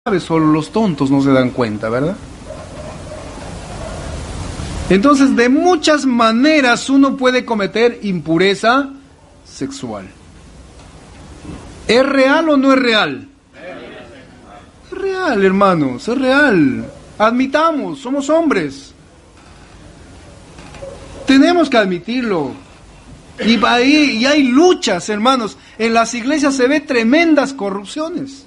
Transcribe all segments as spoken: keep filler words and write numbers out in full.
Solo los tontos no se dan cuenta, ¿verdad? Entonces, de muchas maneras uno puede cometer impureza sexual. ¿Es real o no es real? Es real, hermanos, es real. Admitamos, somos hombres. Tenemos que admitirlo. Y ahí y hay luchas, hermanos. En las iglesias se ve tremendas corrupciones.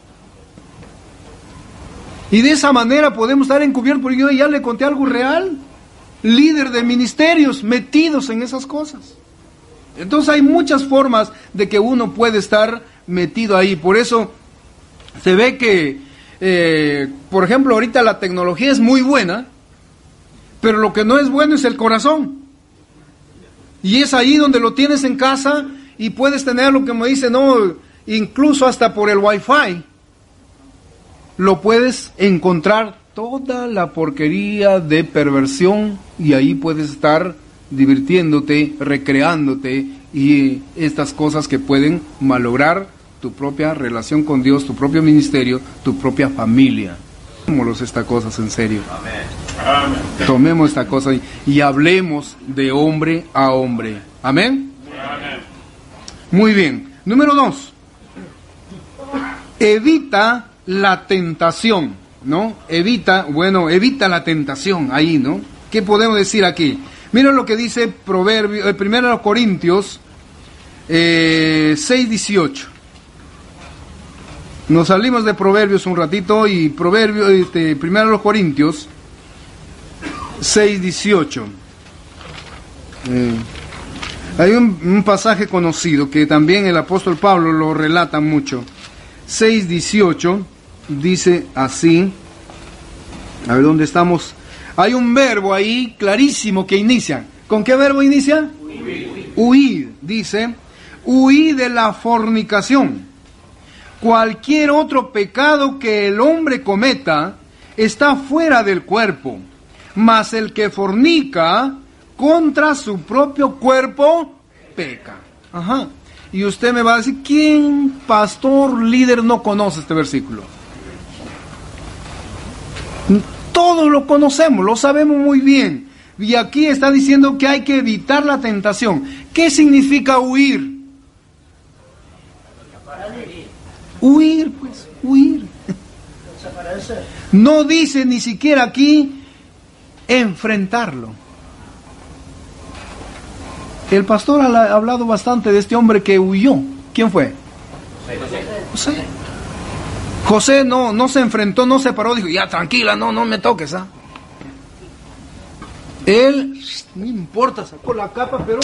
Y de esa manera podemos estar encubiertos, porque yo ya le conté algo real. Líder de ministerios metidos en esas cosas. Entonces hay muchas formas de que uno puede estar metido ahí. Por eso se ve que, eh, por ejemplo, ahorita la tecnología es muy buena, pero lo que no es bueno es el corazón. Y es ahí donde lo tienes en casa y puedes tener lo que me dice, no, incluso hasta por el wifi. Lo puedes encontrar toda la porquería de perversión y ahí puedes estar divirtiéndote, recreándote y estas cosas que pueden malograr tu propia relación con Dios, tu propio ministerio, tu propia familia. Tomémoslos estas cosas en serio. Amén. Tomemos esta cosa y, y hablemos de hombre a hombre. ¿Amén? Amén. Muy bien. Número dos. Evita la tentación, ¿no? Evita, bueno, evita la tentación ahí, ¿no? ¿Qué podemos decir aquí? Miren lo que dice Proverbio, eh, primero Corintios eh, seis dieciocho. Nos salimos de Proverbios un ratito y Proverbio, este, primero Corintios seis dieciocho. Eh, hay un, un pasaje conocido que también el apóstol Pablo lo relata mucho. seis dieciocho. Dice así, a ver dónde estamos, hay un verbo ahí clarísimo que inicia. ¿Con qué verbo inicia? Huir. Huir, dice, huir de la fornicación. Cualquier otro pecado que el hombre cometa está fuera del cuerpo, mas el que fornica contra su propio cuerpo peca. Ajá. Y usted me va a decir, ¿quién, pastor, líder, no conoce este versículo? Todos lo conocemos, lo sabemos muy bien. Y aquí está diciendo que hay que evitar la tentación. ¿Qué significa huir? Huir, pues, huir. No dice ni siquiera aquí enfrentarlo. El pastor ha hablado bastante de este hombre que huyó. ¿Quién fue? José. José no, no se enfrentó, no se paró, dijo, ya tranquila, no, no me toques, ¿ah? Él, no importa, sacó la capa, pero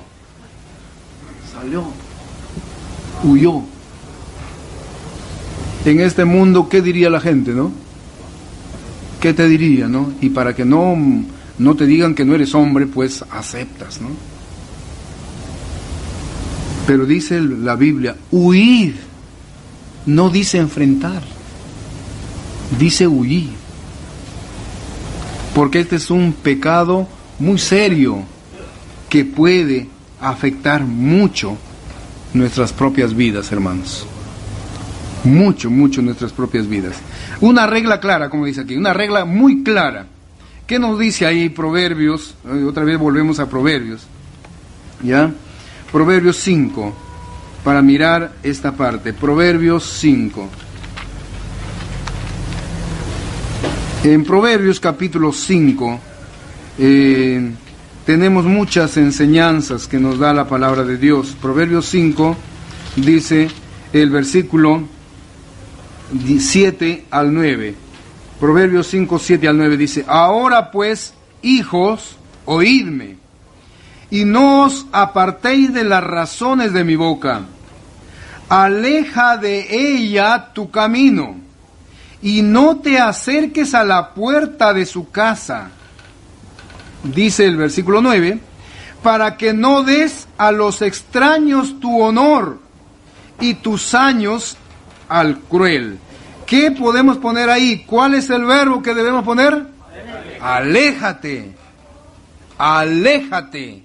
salió, huyó. En este mundo, ¿qué diría la gente, no? ¿Qué te diría, no? Y para que no, no te digan que no eres hombre, pues aceptas, ¿no? Pero dice la Biblia, huir. No dice enfrentar, dice huir. Porque este es un pecado muy serio que puede afectar mucho nuestras propias vidas, hermanos. Mucho, mucho nuestras propias vidas. Una regla clara, como dice aquí, una regla muy clara. ¿Qué nos dice ahí Proverbios? Otra vez volvemos a Proverbios. ¿Ya? Proverbios cinco. Para mirar esta parte, Proverbios cinco. En Proverbios capítulo cinco eh, tenemos muchas enseñanzas que nos da la palabra de Dios. Proverbios cinco dice el versículo siete al nueve. Proverbios cinco, siete al nueve dice, ahora pues, hijos, oídme, y no os apartéis de las razones de mi boca. Aleja de ella tu camino, y no te acerques a la puerta de su casa. Dice el versículo nueve, para que no des a los extraños tu honor, y tus años al cruel. ¿Qué podemos poner ahí? ¿Cuál es el verbo que debemos poner? Aléjate. Aléjate.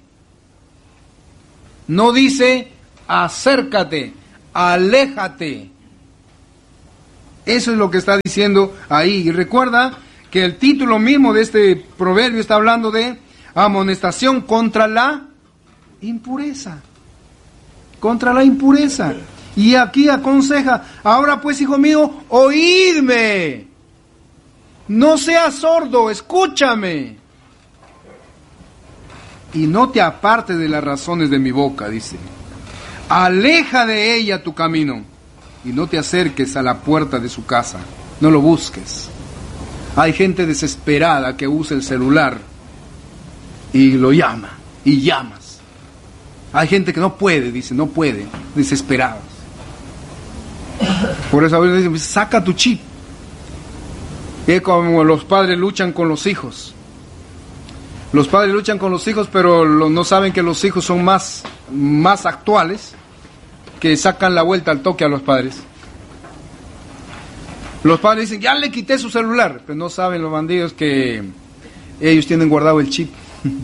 No dice acércate, aléjate. Eso es lo que está diciendo ahí. Y recuerda que el título mismo de este proverbio está hablando de amonestación contra la impureza. Contra la impureza. Y aquí aconseja, ahora pues, hijo mío, oídme. No seas sordo, escúchame. Y no te apartes de las razones de mi boca, dice. Aleja de ella tu camino y no te acerques a la puerta de su casa. No lo busques. Hay gente desesperada que usa el celular y lo llama, y llamas. Hay gente que no puede, dice, no puede, desesperados. Por eso a veces dicen, saca tu chip. Es como los padres luchan con los hijos. Los padres luchan con los hijos, pero lo, no saben que los hijos son más, más actuales, que sacan la vuelta al toque a los padres. Los padres dicen, ya le quité su celular, pero no saben los bandidos que ellos tienen guardado el chip.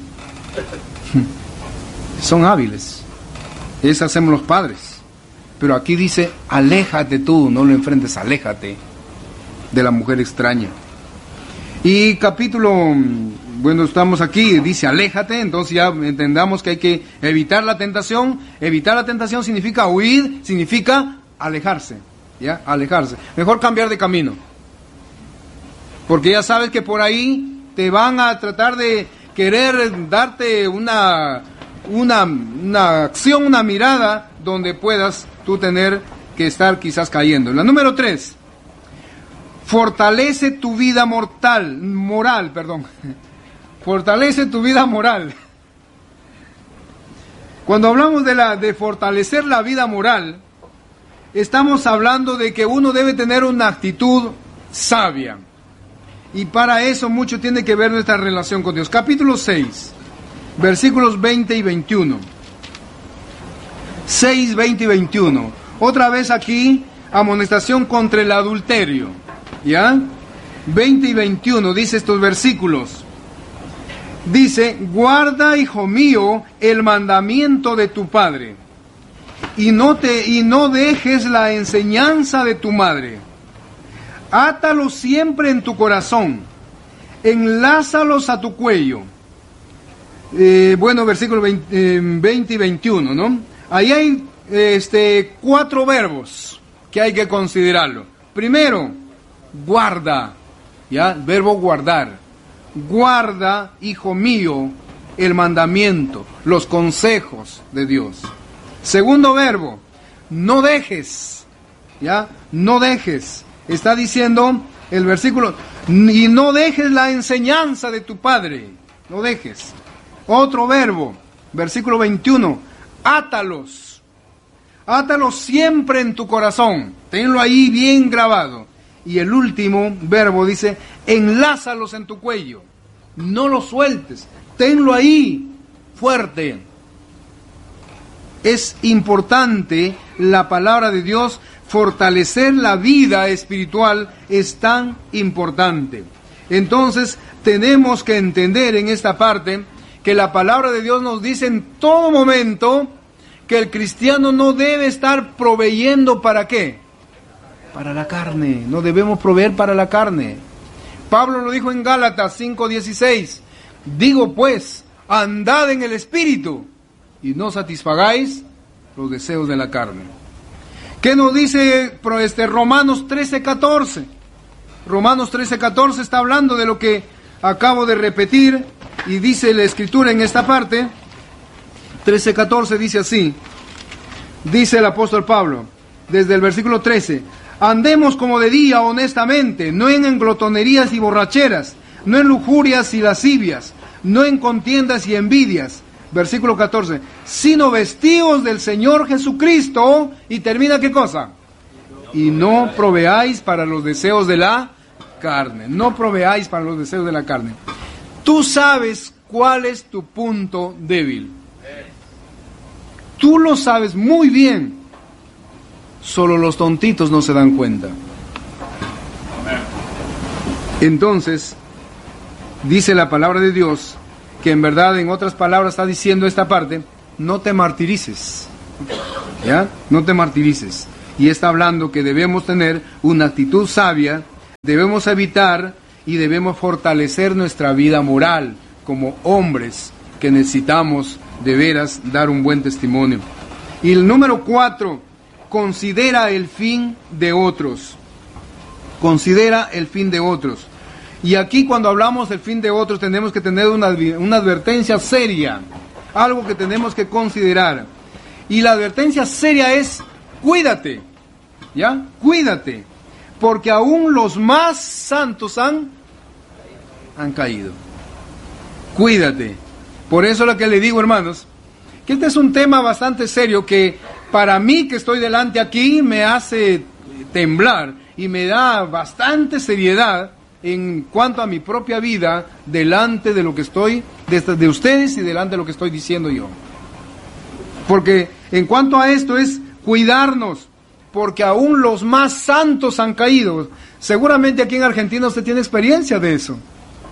Son hábiles. Eso hacemos los padres. Pero aquí dice, aléjate tú, no lo enfrentes, aléjate de la mujer extraña. Y capítulo, bueno, estamos aquí, dice aléjate, entonces ya entendamos que hay que evitar la tentación. Evitar la tentación significa huir, significa alejarse, ¿ya? Alejarse. Mejor cambiar de camino. Porque ya sabes que por ahí te van a tratar de querer darte una, una, una acción, una mirada donde puedas tú tener que estar quizás cayendo. La número tres. Fortalece tu vida mortal, moral, perdón. Fortalece tu vida moral. Cuando hablamos de la de fortalecer la vida moral, estamos hablando de que uno debe tener una actitud sabia. Y para eso mucho tiene que ver nuestra relación con Dios. Capítulo seis, versículos veinte y veintiuno. seis, veinte y veintiuno. Otra vez aquí, amonestación contra el adulterio. ¿Ya? veinte y veintiuno dice estos versículos. Dice, guarda, hijo mío, el mandamiento de tu padre, y no te y no dejes la enseñanza de tu madre. Átalos siempre en tu corazón, enlázalos a tu cuello. Eh, bueno, versículos veinte, eh, veinte y veintiuno, ¿no? Ahí hay este, cuatro verbos que hay que considerarlo. Primero, guarda, ¿ya? El verbo guardar. Guarda, hijo mío, el mandamiento, los consejos de Dios. Segundo verbo, no dejes, ¿ya? No dejes. Está diciendo el versículo, y no dejes la enseñanza de tu padre, no dejes. Otro verbo, versículo veintiuno, átalos. Átalos siempre en tu corazón, tenlo ahí bien grabado. Y el último verbo dice, enlázalos en tu cuello, no lo sueltes, tenlo ahí fuerte. Es importante la palabra de Dios, fortalecer la vida espiritual es tan importante. Entonces tenemos que entender en esta parte que la palabra de Dios nos dice en todo momento que el cristiano no debe estar proveyendo ¿para qué? Para la carne, no debemos proveer para la carne. Pablo lo dijo en Gálatas cinco dieciséis, digo pues, andad en el Espíritu y no satisfagáis los deseos de la carne. ¿Qué nos dice este, Romanos trece catorce? Romanos trece catorce está hablando de lo que acabo de repetir y dice la Escritura en esta parte. trece catorce dice así, dice el apóstol Pablo, desde el versículo trece, andemos como de día honestamente, no en glotonerías y borracheras, no en lujurias y lascivias, no en contiendas y envidias. Versículo catorce, sino vestidos del Señor Jesucristo, y termina ¿qué cosa? Y no proveáis para los deseos de la carne, no proveáis para los deseos de la carne. Tú sabes cuál es tu punto débil. Tú lo sabes muy bien. Solo los tontitos no se dan cuenta. Entonces, dice la palabra de Dios, que en verdad, en otras palabras, está diciendo esta parte, no te martirices, ¿ya? No te martirices. Y está hablando que debemos tener una actitud sabia, debemos evitar y debemos fortalecer nuestra vida moral como hombres que necesitamos de veras dar un buen testimonio. Y el número cuatro, considera el fin de otros. Considera el fin de otros. Y aquí cuando hablamos del fin de otros tenemos que tener una, una advertencia seria, algo que tenemos que considerar. Y la advertencia seria es, cuídate, ¿ya? Cuídate, porque aún los más santos han, han caído. Cuídate. Por eso lo que le digo, hermanos, que este es un tema bastante serio que para mí que estoy delante aquí me hace temblar y me da bastante seriedad en cuanto a mi propia vida delante de lo que estoy, de, de ustedes y delante de lo que estoy diciendo yo. Porque en cuanto a esto es cuidarnos, porque aún los más santos han caído. Seguramente aquí en Argentina usted tiene experiencia de eso.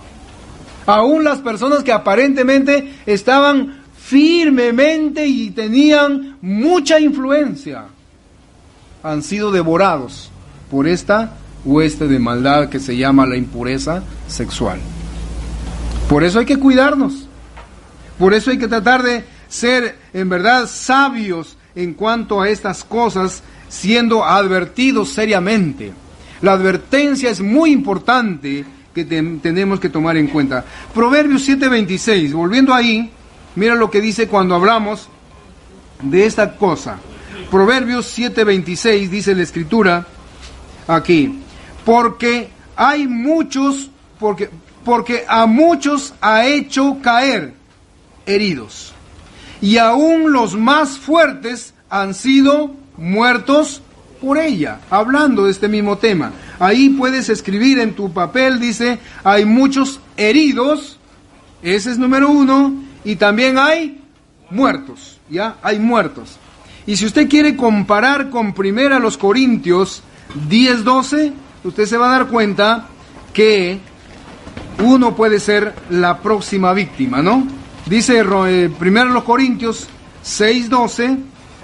Aún las personas que aparentemente estaban firmemente y tenían mucha influencia, han sido devorados por esta hueste de maldad que se llama la impureza sexual. Por eso hay que cuidarnos. Por eso hay que tratar de ser en verdad sabios en cuanto a estas cosas, siendo advertidos seriamente. La advertencia es muy importante que ten, tenemos que tomar en cuenta. Proverbios siete veintiséis, volviendo ahí, mira lo que dice cuando hablamos de esta cosa. Proverbios siete veintiséis dice la Escritura aquí, porque hay muchos, porque, porque a muchos ha hecho caer heridos, y aún los más fuertes han sido muertos por ella. Hablando de este mismo tema, ahí puedes escribir en tu papel, dice, hay muchos heridos, ese es número uno, y también hay muertos, ¿ya? Hay muertos. Y si usted quiere comparar con Primera los Corintios diez doce, usted se va a dar cuenta que uno puede ser la próxima víctima, ¿no? Dice eh, Primera los Corintios seis doce,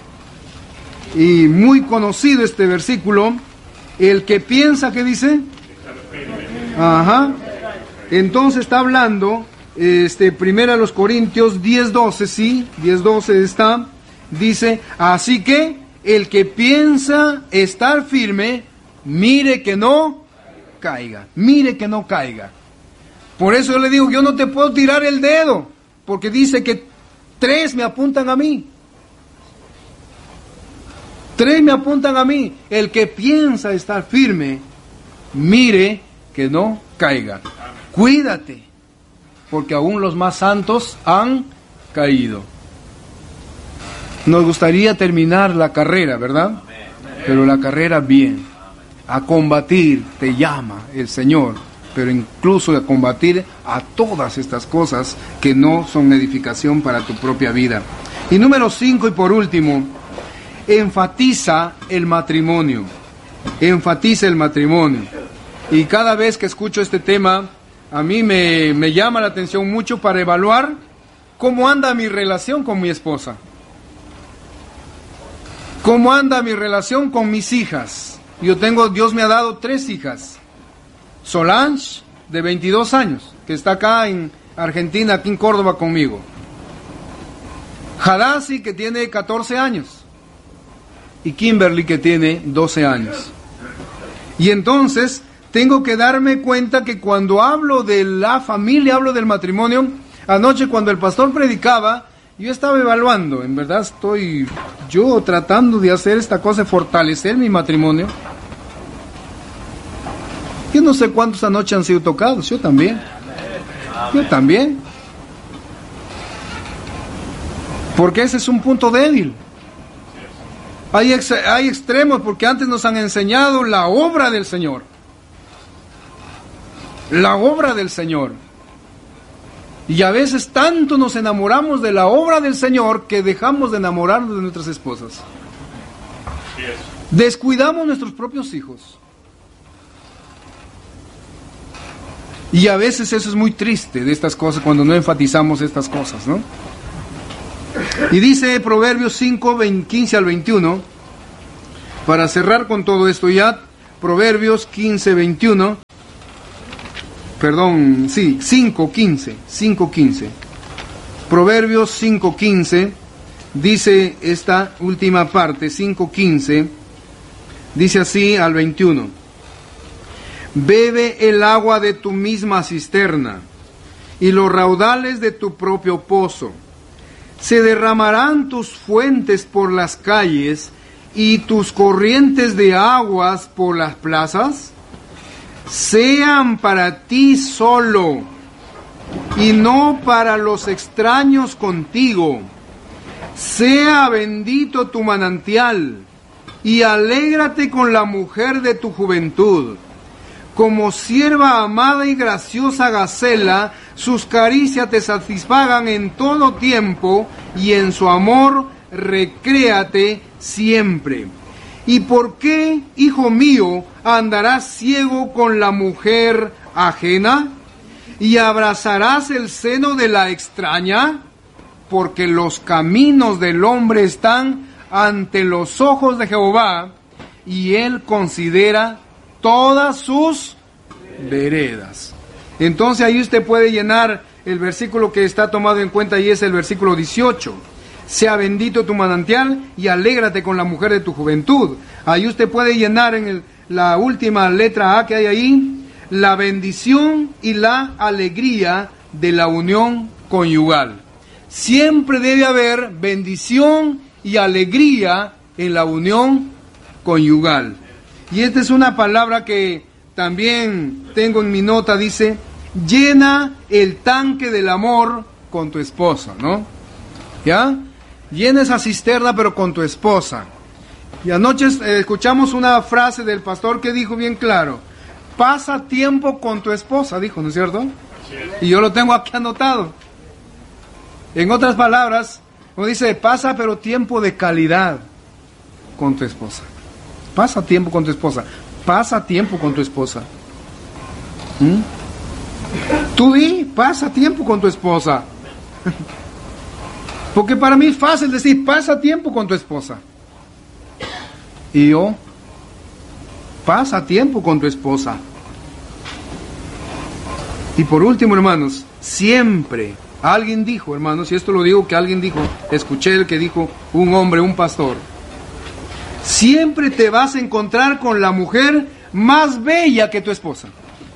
y muy conocido este versículo, el que piensa, ¿qué dice? Ajá. Entonces está hablando, este, Primera los Corintios diez doce, sí, diez doce está, dice, así que el que piensa estar firme, mire que no caiga, mire que no caiga. Por eso yo le digo, yo no te puedo tirar el dedo, porque dice que tres me apuntan a mí. Tres me apuntan a mí. El que piensa estar firme, mire que no caiga. Cuídate, porque aún los más santos han caído. Nos gustaría terminar la carrera, ¿verdad? Pero la carrera bien. A combatir te llama el Señor, pero incluso a combatir a todas estas cosas que no son edificación para tu propia vida. Y número cinco, y por último, enfatiza el matrimonio. Enfatiza el matrimonio. Y cada vez que escucho este tema, a mí me, me llama la atención mucho para evaluar cómo anda mi relación con mi esposa. ¿Cómo anda mi relación con mis hijas? Yo tengo, Dios me ha dado tres hijas. Solange, de veintidós años, que está acá en Argentina, aquí en Córdoba conmigo. Hadasi, que tiene catorce años. Y Kimberly, que tiene doce años. Y entonces, tengo que darme cuenta que cuando hablo de la familia, hablo del matrimonio. Anoche cuando el pastor predicaba, yo estaba evaluando, en verdad estoy yo tratando de hacer esta cosa, de fortalecer mi matrimonio. Yo no sé cuántos anoche han sido tocados, yo también. Yo también. Porque ese es un punto débil. Hay, ex, hay extremos, porque antes nos han enseñado la obra del Señor. La obra del Señor. Y a veces tanto nos enamoramos de la obra del Señor que dejamos de enamorarnos de nuestras esposas. Descuidamos nuestros propios hijos. Y a veces eso es muy triste de estas cosas, cuando no enfatizamos estas cosas, ¿no? Y dice Proverbios cinco, quince al veintiuno, Para cerrar con todo esto ya, Proverbios quince veintiuno, perdón, sí, cinco quince, cinco quince. Proverbios cinco quince, dice esta última parte, cinco quince, dice así al veintiuno: bebe el agua de tu misma cisterna y los raudales de tu propio pozo. Se derramarán tus fuentes por las calles y tus corrientes de aguas por las plazas. Sean para ti solo y no para los extraños contigo. Sea bendito tu manantial y alégrate con la mujer de tu juventud. Como sierva amada y graciosa Gacela, sus caricias te satisfagan en todo tiempo, y en su amor recréate siempre. ¿Y por qué, hijo mío, andarás ciego con la mujer ajena? ¿Y abrazarás el seno de la extraña? Porque los caminos del hombre están ante los ojos de Jehová, y él considera todas sus veredas. Entonces ahí usted puede llenar el versículo que está tomado en cuenta, y es el versículo dieciocho. Sea bendito tu manantial y alégrate con la mujer de tu juventud. Ahí usted puede llenar en el, la última letra A que hay ahí, la bendición y la alegría de la unión conyugal. Siempre debe haber bendición y alegría en la unión conyugal. Y esta es una palabra que también tengo en mi nota, dice: llena el tanque del amor con tu esposa, ¿no? ¿Ya? Llena esa cisterna, pero con tu esposa. Y anoche eh, escuchamos una frase del pastor que dijo bien claro: pasa tiempo con tu esposa, dijo, ¿no es cierto? Sí. Y yo lo tengo aquí anotado. En otras palabras, como dice, pasa pero tiempo de calidad con tu esposa. Pasa tiempo con tu esposa. Pasa tiempo con tu esposa. ¿Mm? Tú di, pasa tiempo con tu esposa. Porque para mí es fácil decir, pasa tiempo con tu esposa. Y yo, pasa tiempo con tu esposa. Y por último, hermanos, siempre, alguien dijo, hermanos, y esto lo digo que alguien dijo, escuché el que dijo, un hombre, un pastor: siempre te vas a encontrar con la mujer más bella que tu esposa.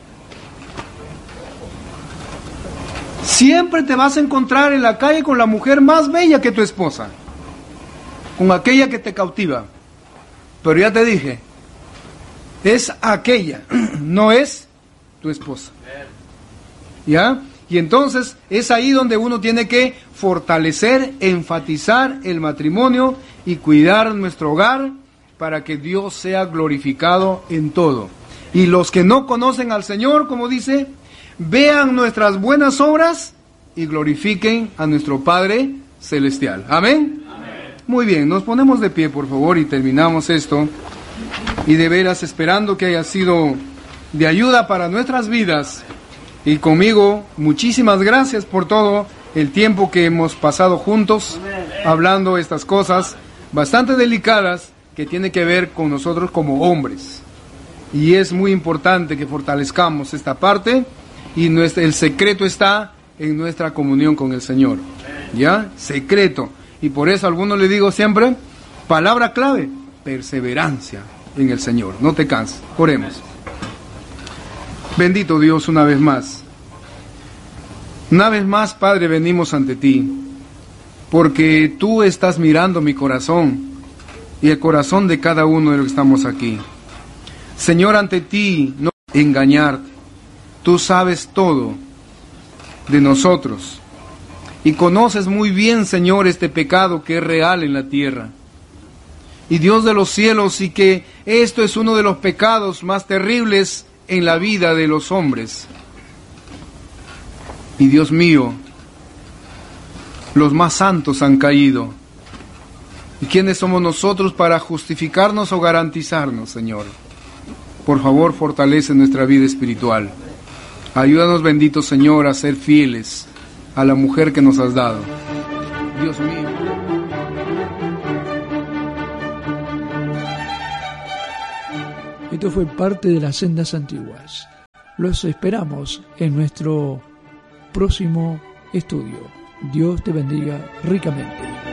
Siempre te vas a encontrar en la calle con la mujer más bella que tu esposa, con aquella que te cautiva. Pero ya te dije, es aquella, no es tu esposa. ¿Ya? Y entonces es ahí donde uno tiene que fortalecer, enfatizar el matrimonio y cuidar nuestro hogar para que Dios sea glorificado en todo. Y los que no conocen al Señor, como dice, vean nuestras buenas obras y glorifiquen a nuestro Padre Celestial. ¿Amén? Amén. Muy bien, nos ponemos de pie, por favor, y terminamos esto. Y de veras esperando que haya sido de ayuda para nuestras vidas. Y conmigo, muchísimas gracias por todo el tiempo que hemos pasado juntos, hablando estas cosas bastante delicadas que tienen que ver con nosotros como hombres. Y es muy importante que fortalezcamos esta parte, y nuestro, el secreto está en nuestra comunión con el Señor. ¿Ya? Secreto. Y por eso a algunos le digo siempre, palabra clave, perseverancia en el Señor. No te canses. Oremos. Bendito Dios, una vez más. Una vez más, Padre, venimos ante ti, porque tú estás mirando mi corazón y el corazón de cada uno de los que estamos aquí. Señor, ante ti no engañarte. Tú sabes todo de nosotros y conoces muy bien, Señor, este pecado que es real en la tierra. Y Dios de los cielos, y que esto es uno de los pecados más terribles en la vida de los hombres. Y Dios mío, los más santos han caído. ¿Y quiénes somos nosotros para justificarnos o garantizarnos, Señor? Por favor, fortalece nuestra vida espiritual. Ayúdanos, bendito Señor, a ser fieles a la mujer que nos has dado. Dios mío. Esto fue parte de las sendas antiguas. Los esperamos en nuestro próximo estudio. Dios te bendiga ricamente.